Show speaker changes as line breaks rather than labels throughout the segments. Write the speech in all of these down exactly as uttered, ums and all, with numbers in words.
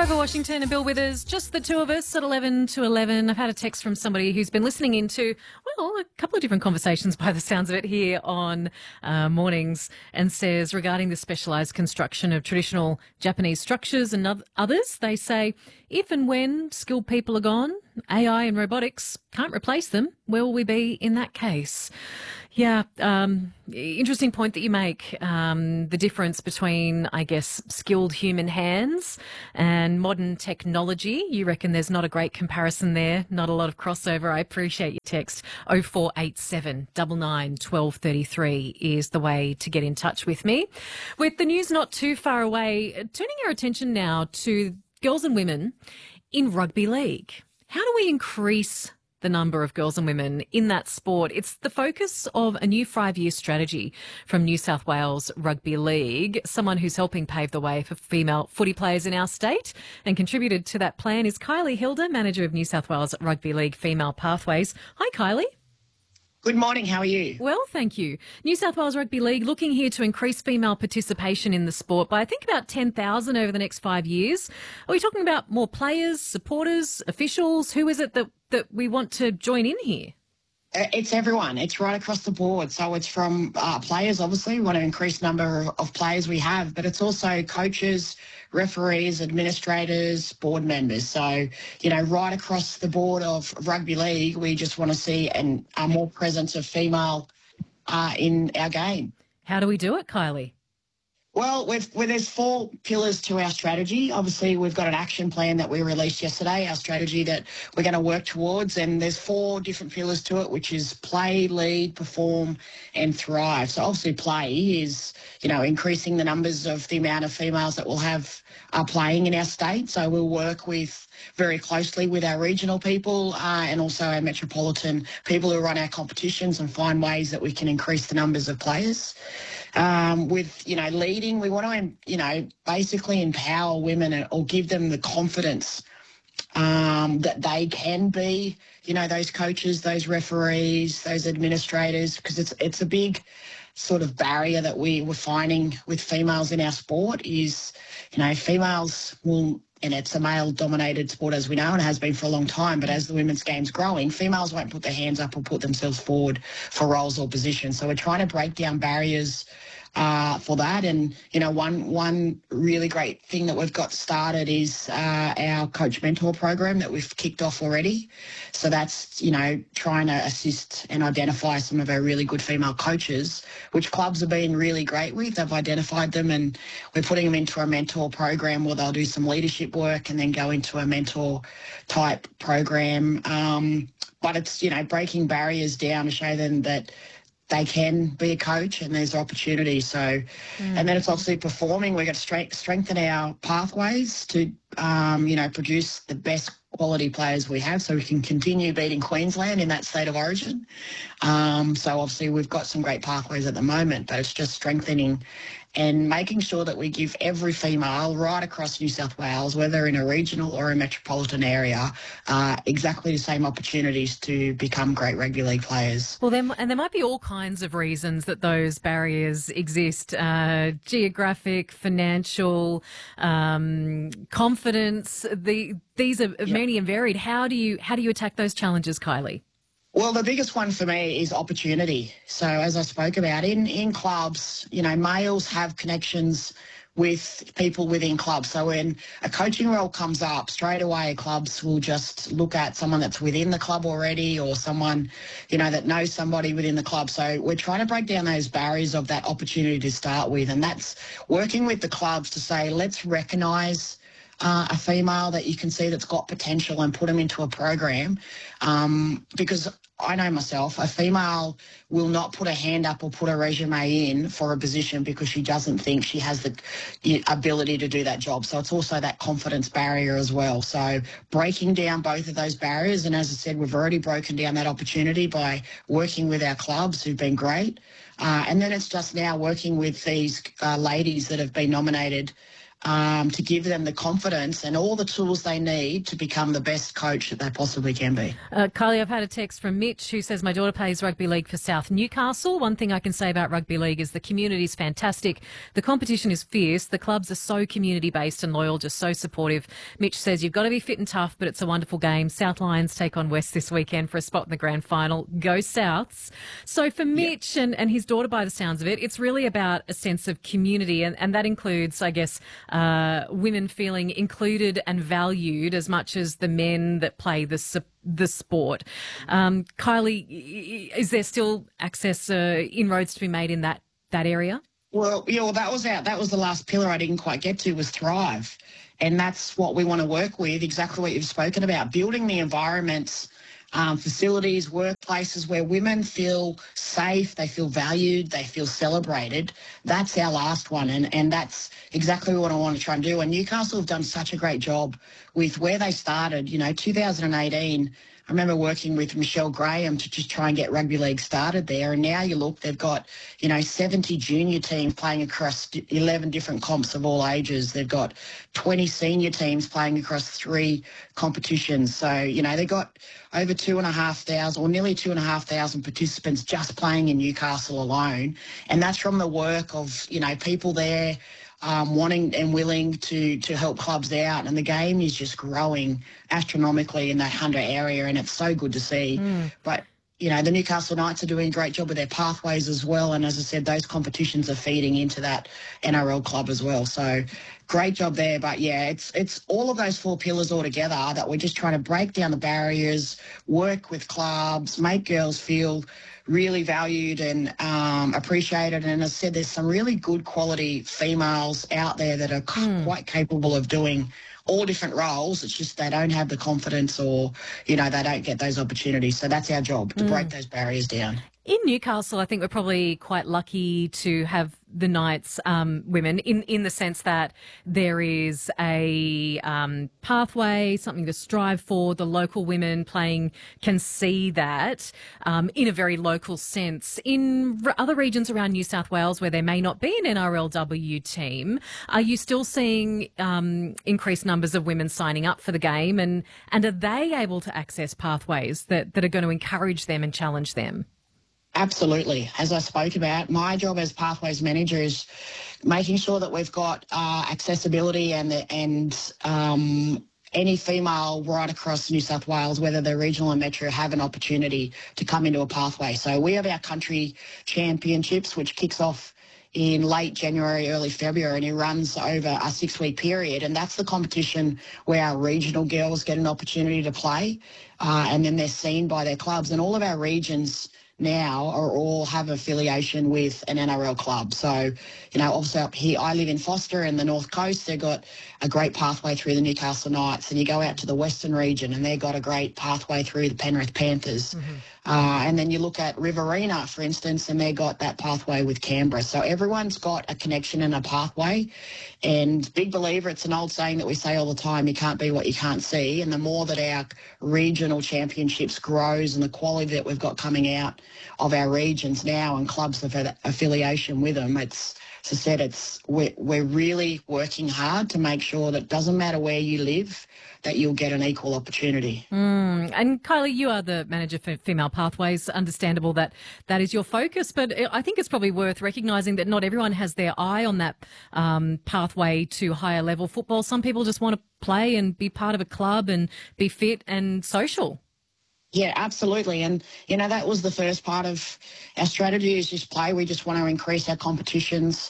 Trevor Washington and Bill Withers, just the two of us at eleven to eleven. I've had a text from somebody who's been listening into, well, a couple of different conversations by the sounds of it here on uh, mornings, and says regarding the specialised construction of traditional Japanese structures and others, they say, if and when skilled people are gone, A I and robotics can't replace them, where will we be in that case? Yeah, um, interesting point that you make, um, the difference between, I guess, skilled human hands and modern technology. You reckon there's not a great comparison there, not a lot of crossover. I appreciate your text. oh four eight seven, nine nine, one two three three is the way to get in touch with me. With the news not too far away, turning our attention now to girls and women in rugby league. How do we increase the number of girls and women in that sport? It's the focus of a new five-year strategy from New South Wales Rugby League. Someone who's helping pave the way for female footy players in our state and contributed to that plan is Kylie Hilder, manager of New South Wales Rugby League Female Pathways. Hi, Kylie.
Good morning. How are you?
Well, thank you. New South Wales Rugby League looking here to increase female participation in the sport by, I think, about ten thousand over the next five years. Are we talking about more players, supporters, officials? Who is it that, that we want to join in here?
It's everyone. It's right across the board. So it's from uh, players, obviously. We want to increase the number of players we have, but it's also coaches, referees, administrators, board members. So, you know, right across the board of rugby league, we just want to see an, a more presence of female uh, in our game.
How do we do it, Kylie?
Well, we've, well, there's four pillars to our strategy. Obviously, we've got an action plan that we released yesterday, our strategy that we're going to work towards, and there's four different pillars to it, which is play, lead, perform, and thrive. So obviously play is, you know, increasing the numbers of the amount of females that we'll have uh, playing in our state. So we'll work with very closely with our regional people uh, and also our metropolitan people who run our competitions and find ways that we can increase the numbers of players. Um, with, you know, leading, we want to, you know, basically empower women or give them the confidence um, that they can be, you know, those coaches, those referees, those administrators, because it's it's a big sort of barrier that we were finding with females in our sport is, you know, females will, and it's a male-dominated sport as we know and has been for a long time, but as the women's game's growing, females won't put their hands up or put themselves forward for roles or positions. So we're trying to break down barriers uh, for that. And, you know, one one really great thing that we've got started is uh, our coach mentor program that we've kicked off already. So that's, you know, trying to assist and identify some of our really good female coaches, which clubs have been really great with. They've identified them and we're putting them into a mentor program where they'll do some leadership work and then go into a mentor type program. Um, but it's, you know, breaking barriers down to show them that they can be a coach and there's opportunity. So, mm. and then it's obviously performing. We've got to strength, strengthen our pathways to, um, you know, produce the best quality players we have so we can continue beating Queensland in that state of origin. Um, so obviously we've got some great pathways at the moment, but it's just strengthening and making sure that we give every female right across New South Wales, whether in a regional or a metropolitan area, uh, exactly the same opportunities to become great rugby league players.
Well, there, and there might be all kinds of reasons that those barriers exist, uh, geographic, financial, um, confidence. The, these are yep. many and varied. How do you how do you attack those challenges, Kylie?
Well, the biggest one for me is opportunity. So as I spoke about, in, in clubs, you know, males have connections with people within clubs. So when a coaching role comes up, straight away clubs will just look at someone that's within the club already or someone, you know, that knows somebody within the club. So we're trying to break down those barriers of that opportunity to start with. And that's working with the clubs to say, let's recognise Uh, a female that you can see that's got potential and put them into a program. Um, because I know myself, a female will not put a hand up or put a resume in for a position because she doesn't think she has the, the ability to do that job. So it's also that confidence barrier as well. So breaking down both of those barriers. And as I said, we've already broken down that opportunity by working with our clubs who've been great. Uh, and then it's just now working with these uh, ladies that have been nominated um, to give them the confidence and all the tools they need to become the best coach that they possibly can be.
Uh, Kylie, I've had a text from Mitch who says, my daughter plays rugby league for South Newcastle. One thing I can say about rugby league is the community is fantastic. The competition is fierce. The clubs are so community-based and loyal, just so supportive. Mitch says, you've got to be fit and tough, but it's a wonderful game. South Lions take on West this weekend for a spot in the grand final. Go Souths. So for Mitch yep. and, and his daughter, by the sounds of it, it's really about a sense of community, and, and that includes, I guess, uh, women feeling included and valued as much as the men that play the the sport. Um, Kylie, is there still access, uh, inroads to be made in that that area?
Well, yeah, well, that was out. That was the last pillar I didn't quite get to, was Thrive. And that's what we want to work with, exactly what you've spoken about, building the environments, um, facilities, workplaces where women feel safe, they feel valued, they feel celebrated. That's our last one, and, and that's exactly what I want to try and do. And Newcastle have done such a great job with where they started. You know, two thousand eighteen, I remember working with Michelle Graham to just try and get rugby league started there. And now you look, they've got, you know, seventy junior teams playing across eleven different comps of all ages. They've got twenty senior teams playing across three competitions. So, you know, they've got over two and a half thousand or nearly two and a half thousand participants just playing in Newcastle alone. And that's from the work of, you know, people there, Um, wanting and willing to to help clubs out, and the game is just growing astronomically in that Hunter area, and it's so good to see. Mm. But you know, the Newcastle Knights are doing a great job with their pathways as well, and as I said, those competitions are feeding into that N R L club as well. So great job there. But yeah, it's it's all of those four pillars all together that we're just trying to break down the barriers, work with clubs, make girls feel really valued and um, appreciated. And as I said, there's some really good quality females out there that are mm. quite capable of doing all different roles. It's just they don't have the confidence, or, you know, they don't get those opportunities. So that's our job, to mm. break those barriers down.
In Newcastle, I think we're probably quite lucky to have the Knights um, women in, in the sense that there is a um, pathway, something to strive for. The local women playing can see that um, in a very local sense. In r- other regions around New South Wales where there may not be an N R L W team, are you still seeing um, increased numbers of women signing up for the game? And, and are they able to access pathways that, that are going to encourage them and challenge them?
Absolutely. As I spoke about, my job as Pathways Manager is making sure that we've got uh, accessibility and the, and um, any female right across New South Wales, whether they're regional or metro, have an opportunity to come into a pathway. So we have our country championships, which kicks off in late January, early February, and it runs over a six-week period. And that's the competition where our regional girls get an opportunity to play, uh, and then they're seen by their clubs. And all of our regions now are all have affiliation with an N R L club. So, you know, obviously up here, I live in Foster in the North Coast. They've got a great pathway through the Newcastle Knights, and you go out to the Western region and they've got a great pathway through the Penrith Panthers. Mm-hmm. Uh, and then you look at Riverina, for instance, and they've got that pathway with Canberra. So everyone's got a connection and a pathway. And big believer, it's an old saying that we say all the time, you can't be what you can't see. And the more that our regional championships grows and the quality that we've got coming out of our regions now and clubs that have affiliation with them, it's, as I said, it's we're, we're really working hard to make sure that it doesn't matter where you live, that you'll get an equal opportunity.
Mm. And Kylie, you are the manager for Female Pathways. Understandable that that is your focus, but I think it's probably worth recognising that not everyone has their eye on that um, pathway to higher level football. Some people just want to play and be part of a club and be fit and social.
Yeah, absolutely. And, you know, that was the first part of our strategy, is just play. We just want to increase our competitions.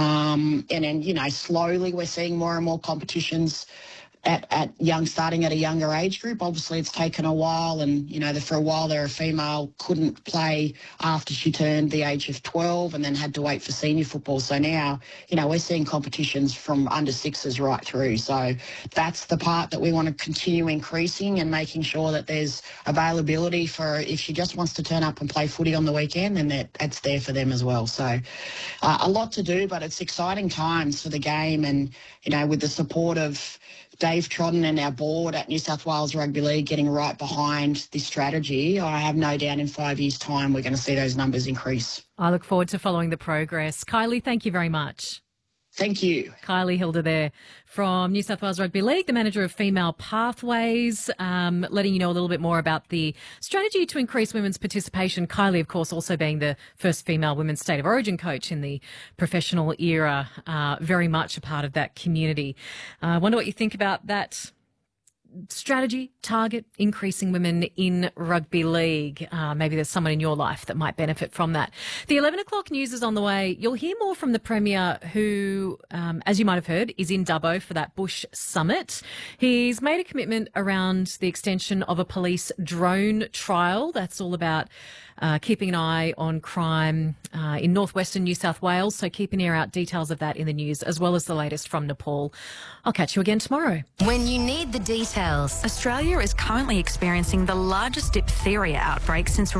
Um, and then, you know, slowly we're seeing more and more competitions at, at young, starting at a younger age group. Obviously, it's taken a while, and, you know, the, for a while there, a female couldn't play after she turned the age of twelve and then had to wait for senior football. So now, you know, we're seeing competitions from under sixes right through. So that's the part that we want to continue increasing and making sure that there's availability for, if she just wants to turn up and play footy on the weekend, then that, that's there for them as well. So uh, a lot to do, but it's exciting times for the game. And, you know, with the support of Dave Trodden and our board at New South Wales Rugby League getting right behind this strategy, I have no doubt in five years' time we're going to see those numbers increase.
I look forward to following the progress. Kylie, thank you very much.
Thank you.
Kylie Hilder there from New South Wales Rugby League, the manager of Female Pathways, um, letting you know a little bit more about the strategy to increase women's participation. Kylie, of course, also being the first female women's State of Origin coach in the professional era, uh, very much a part of that community. I uh, wonder what you think about that strategy, target, increasing women in rugby league. Uh, maybe there's someone in your life that might benefit from that. The eleven o'clock news is on the way. You'll hear more from the Premier who, um, as you might have heard, is in Dubbo for that Bush Summit. He's made a commitment around the extension of a police drone trial. That's all about Uh, keeping an eye on crime uh, in northwestern New South Wales. So keep an ear out. Details of that in the news, as well as the latest from Nepal. I'll catch you again tomorrow.
When you need the details, Australia is currently experiencing the largest diphtheria outbreak since